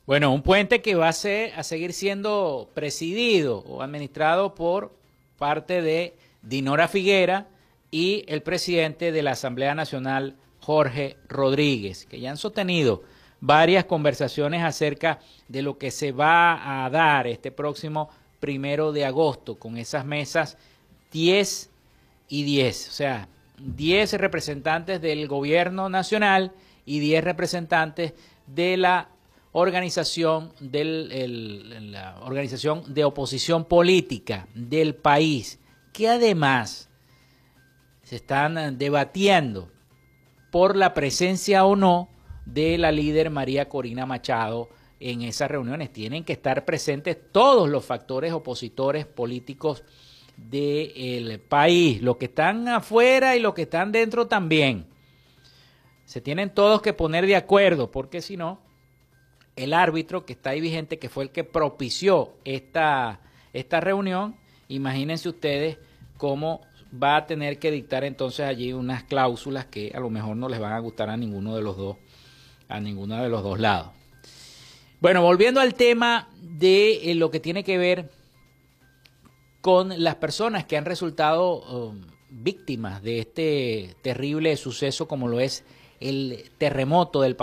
Bueno, un puente que va a seguir siendo presidido o administrado por parte de Dinora Figuera y el presidente de la Asamblea Nacional, Jorge Rodríguez, que ya han sostenido varias conversaciones acerca de lo que se va a dar este próximo 1 de agosto con esas mesas 10 y 10, o sea, 10 representantes del gobierno nacional y 10 representantes de la organización la organización de oposición política del país, que además se están debatiendo por la presencia o no de la líder María Corina Machado en esas reuniones. Tienen que estar presentes todos los factores opositores políticos del país, los que están afuera y los que están dentro también. Se tienen todos que poner de acuerdo, porque si no, el árbitro que está ahí vigente, que fue el que propició esta reunión, imagínense ustedes cómo va a tener que dictar entonces allí unas cláusulas que a lo mejor no les van a gustar a ninguno de los dos lados. Bueno, volviendo al tema de lo que tiene que ver con las personas que han resultado víctimas de este terrible suceso como lo es el terremoto del